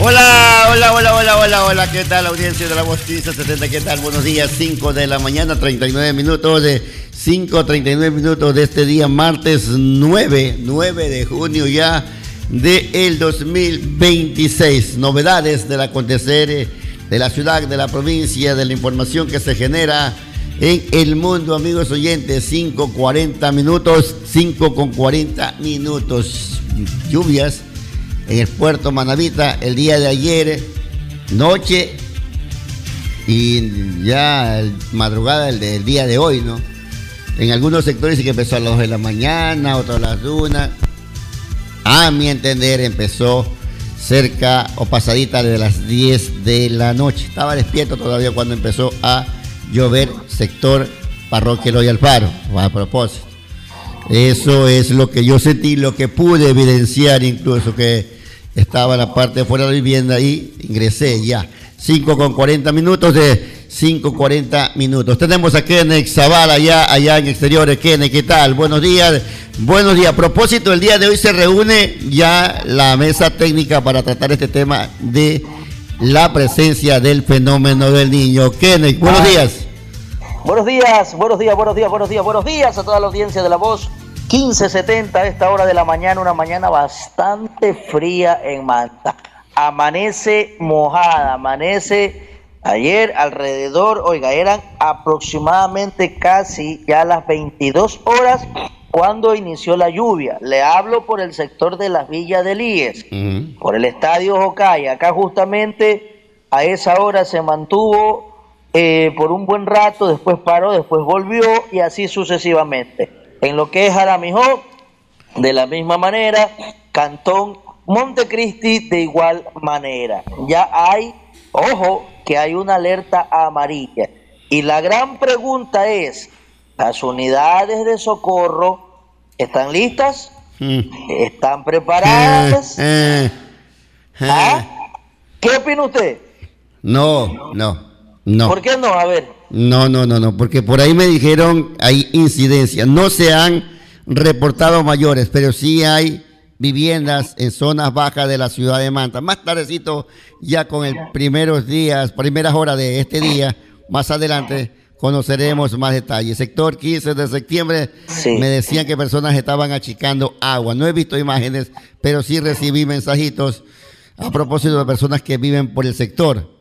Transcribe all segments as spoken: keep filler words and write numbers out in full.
Hola, hola, hola, hola, hola, hola, ¿qué tal, audiencia de la Voz quince setenta? ¿Qué tal? Buenos días, cinco de la mañana, treinta y nueve minutos de cinco, treinta y nueve minutos de este día, martes nueve, nueve de junio ya del dos mil veintiséis. Novedades del acontecer de la ciudad, de la provincia, de la información que se genera en el mundo, amigos oyentes. Cinco cuarenta minutos, cinco con cuarenta minutos. Lluvias en el puerto Manavita el día de ayer, noche y ya madrugada del, del día de hoy, ¿no? En algunos sectores sí que empezó a las dos de la mañana, otros a las una. A mi entender empezó cerca o pasadita de las diez de la noche. Estaba despierto todavía cuando empezó a llover, sector Parroquia Eloy Alfaro, a propósito. Eso es lo que yo sentí, lo que pude evidenciar, incluso que estaba en la parte de fuera de la vivienda y ingresé ya. cinco con cuarenta minutos de cinco cuarenta minutos. Tenemos a Kenneth Zavala allá, allá en exteriores. Kenneth, ¿qué tal? Buenos días. Buenos días. A propósito, el día de hoy se reúne ya la mesa técnica para tratar este tema de la presencia del fenómeno del niño. Kenneth, buenos días. Buenos días, buenos días, buenos días, buenos días, buenos días a toda la audiencia de La Voz quince setenta a esta hora de la mañana, una mañana bastante fría en Manta. Amanece mojada, amanece ayer alrededor, oiga, eran aproximadamente casi ya las veintidós horas cuando inició la lluvia. Le hablo por el sector de las villas del I E S, uh-huh. por el estadio Jocaya. Acá justamente a esa hora se mantuvo eh, por un buen rato, después paró, después volvió y así sucesivamente. En lo que es Jaramijó, de la misma manera, Cantón Montecristi de igual manera. Ya hay, ojo, que hay una alerta amarilla. Y la gran pregunta es, ¿las unidades de socorro están listas? Mm. ¿Están preparadas? Eh, eh, eh. ¿Ah? ¿Qué opina usted? No, no, no. ¿Por qué no? A ver. No, no, no, no, porque por ahí me dijeron hay incidencias. No se han reportado mayores, pero sí hay viviendas en zonas bajas de la ciudad de Manta. Más tardecito, ya con el primeros días, primeras horas de este día, más adelante conoceremos más detalles. Sector quince de septiembre, sí. Me decían que personas estaban achicando agua. No he visto imágenes, pero sí recibí mensajitos a propósito de personas que viven por el sector.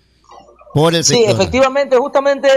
Por el sí, sector. Efectivamente, justamente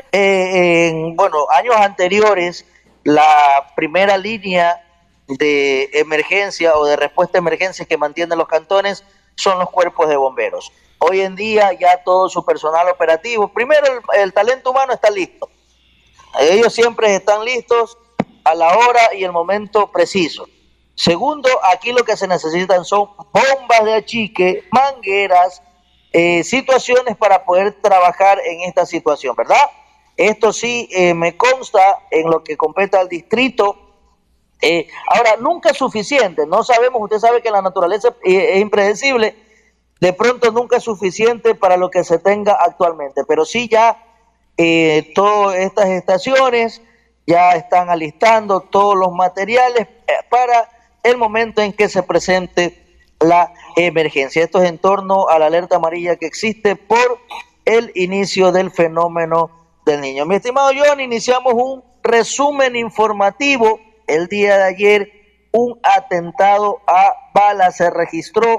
eh, en bueno, años anteriores, la primera línea de emergencia o de respuesta a emergencias que mantienen los cantones son los cuerpos de bomberos. Hoy en día ya todo su personal operativo, primero el, el talento humano está listo. Ellos siempre están listos a la hora y el momento preciso. Segundo, aquí lo que se necesitan son bombas de achique, mangueras, eh, situaciones para poder trabajar en esta situación, ¿verdad? Esto sí eh, me consta en lo que compete al distrito. Eh, ahora, nunca es suficiente, no sabemos, usted sabe que la naturaleza eh, es impredecible, de pronto nunca es suficiente para lo que se tenga actualmente, pero sí ya eh, todas estas estaciones ya están alistando todos los materiales para el momento en que se presente la emergencia. Esto es en torno a la alerta amarilla que existe por el inicio del fenómeno del niño. Mi estimado John, iniciamos un resumen informativo. El día de ayer un atentado a bala se registró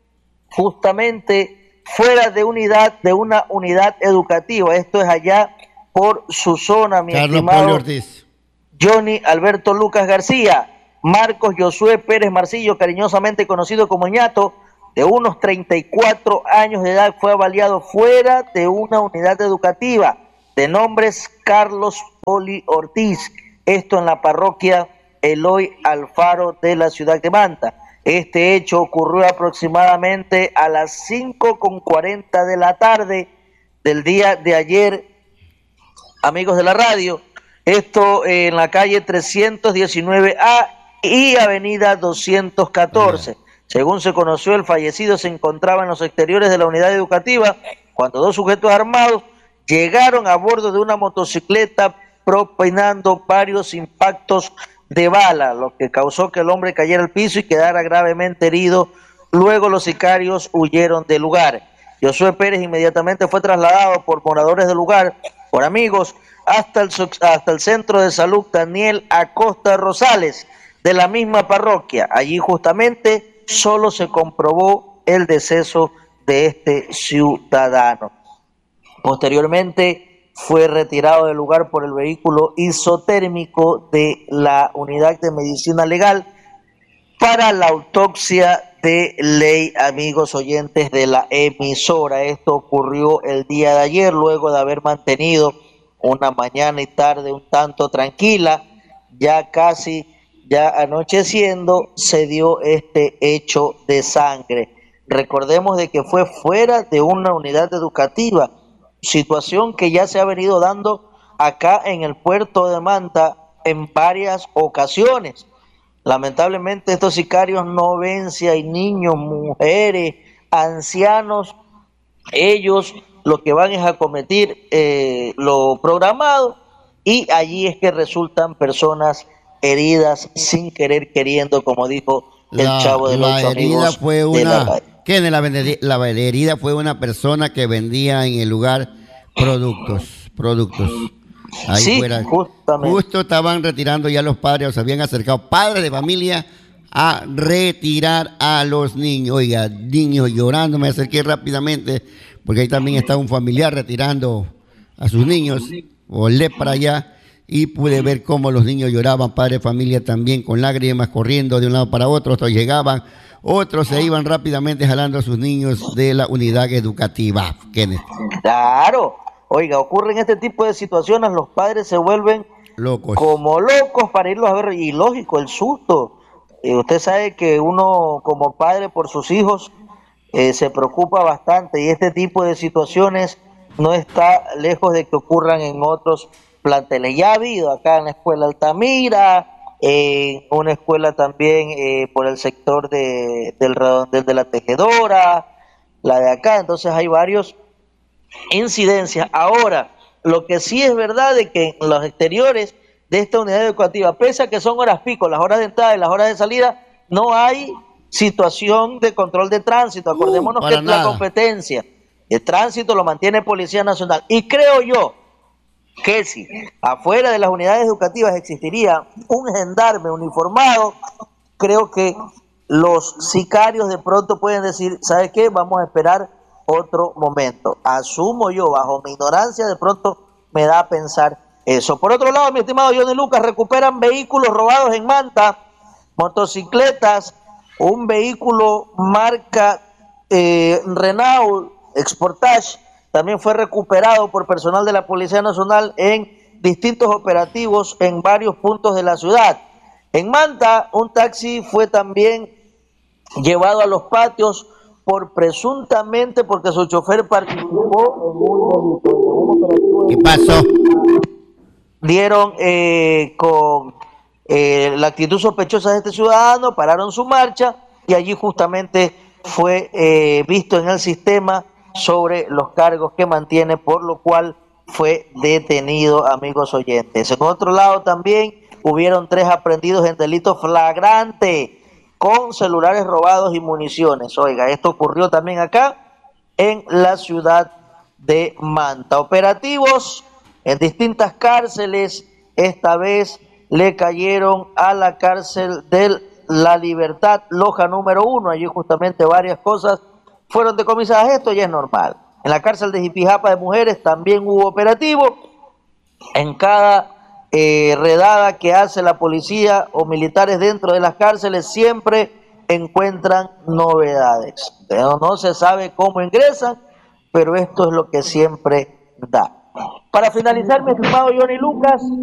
justamente fuera de unidad de una unidad educativa. Esto es allá por su zona, mi Carlos estimado Ortiz. Johnny Alberto Lucas García. Marcos Josué Pérez Marcillo, cariñosamente conocido como Ñato, de unos treinta y cuatro años de edad, fue baleado fuera de una unidad educativa de nombres Carlos Poli Ortiz. Esto en la parroquia Eloy Alfaro de la ciudad de Manta. Este hecho ocurrió aproximadamente a las cinco con cuarenta de la tarde del día de ayer, amigos de la radio. Esto en la calle trescientos diecinueve A y avenida doscientos catorce. Uh-huh. Según se conoció, el fallecido se encontraba en los exteriores de la unidad educativa cuando dos sujetos armados llegaron a bordo de una motocicleta propinando varios impactos de bala, lo que causó que el hombre cayera al piso y quedara gravemente herido Luego los sicarios huyeron del lugar. Josué Pérez inmediatamente fue trasladado por moradores del lugar, por amigos, hasta el, hasta el centro de salud Daniel Acosta Rosales, de la misma parroquia. Allí justamente solo se comprobó el deceso de este ciudadano. Posteriormente fue retirado del lugar por el vehículo isotérmico de la Unidad de Medicina Legal para la autopsia de ley, amigos oyentes de la emisora. Esto ocurrió el día de ayer, luego de haber mantenido una mañana y tarde un tanto tranquila, ya casi ya anocheciendo, se dio este hecho de sangre. Recordemos de que fue fuera de una unidad educativa, situación que ya se ha venido dando acá en el puerto de Manta en varias ocasiones. Lamentablemente estos sicarios no ven si hay niños, mujeres, ancianos. Ellos lo que van es a cometer eh, lo programado, y allí es que resultan personas heridas sin querer queriendo, como dijo el la, chavo de los ocho amigos. Fue una, ¿qué? La, la herida fue una persona que vendía en el lugar productos, productos. Ahí sí, fuera. Justamente. Justo estaban retirando ya los padres, se habían acercado padres de familia a retirar a los niños. Oiga, niños llorando, me acerqué rápidamente, porque ahí también está un familiar retirando a sus niños. Volé para allá y pude ver cómo los niños lloraban, padres de familia también con lágrimas, corriendo de un lado para otro. Otros llegaban, otros se iban rápidamente jalando a sus niños de la unidad educativa. Kenneth. Claro. Oiga, ocurren este tipo de situaciones, los padres se vuelven locos, como locos para irlos a ver, y lógico, el susto. Eh, usted sabe que uno como padre por sus hijos eh, se preocupa bastante, y este tipo de situaciones no está lejos de que ocurran en otros planteles. Ya ha habido acá en la escuela Altamira, en eh, una escuela también eh, por el sector de, del redondel de la Tejedora, la de acá, entonces hay varios incidencias. Ahora, lo que sí es verdad es que en los exteriores de esta unidad educativa, pese a que son horas pico, las horas de entrada y las horas de salida, no hay situación de control de tránsito. Acordémonos uh, que es la competencia. El tránsito lo mantiene Policía Nacional. Y creo yo que si afuera de las unidades educativas existiría un gendarme uniformado, creo que los sicarios de pronto pueden decir, ¿sabe qué? Vamos a esperar otro momento. Asumo yo, bajo mi ignorancia, de pronto me da a pensar eso. Por otro lado, mi estimado Johnny Lucas, recuperan vehículos robados en Manta, motocicletas, un vehículo marca eh, Renault Exportage, también fue recuperado por personal de la Policía Nacional en distintos operativos en varios puntos de la ciudad. En Manta, un taxi fue también llevado a los patios por presuntamente porque su chofer participó en un delito. En un operativo. ¿Qué pasó? Dieron eh, con eh, la actitud sospechosa de este ciudadano, pararon su marcha y allí justamente fue eh, visto en el sistema sobre los cargos que mantiene, por lo cual fue detenido, amigos oyentes. En otro lado también hubieron tres aprendidos en delito flagrante con celulares robados y municiones. Oiga, esto ocurrió también acá en la ciudad de Manta. Operativos en distintas cárceles, esta vez le cayeron a la cárcel de La Libertad, Loja número uno. Allí justamente varias cosas fueron decomisadas. Esto ya es normal. En la cárcel de Jipijapa de mujeres también hubo operativo. En cada Eh, redada que hace la policía o militares dentro de las cárceles siempre encuentran novedades. Pero no se sabe cómo ingresan, pero esto es lo que siempre da. Para finalizar, mi estimado Johnny Lucas,